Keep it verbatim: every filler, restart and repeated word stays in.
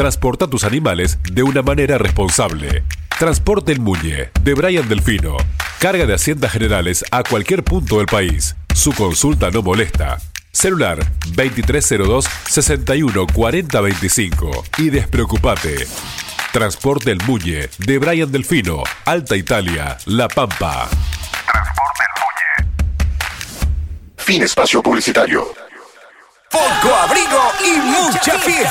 Transporta tus animales de una manera responsable. Transporte El Muñe, de Brian Delfino. Carga de Haciendas Generales a cualquier punto del país. Su consulta no molesta. Celular veintitrés cero dos, sesenta y uno, cuarenta veinticinco. Y despreocupate. Transporte El Muñe, de Brian Delfino, Alta Italia, La Pampa. Transporte El Muñe. Fin espacio publicitario. Poco abrigo y mucha fiesta.